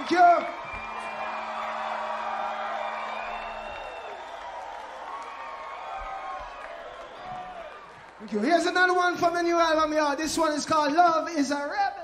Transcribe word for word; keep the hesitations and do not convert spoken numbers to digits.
Thank you. Thank you. Here's another one from the new album, y'all. This one is called Love is a Rebel.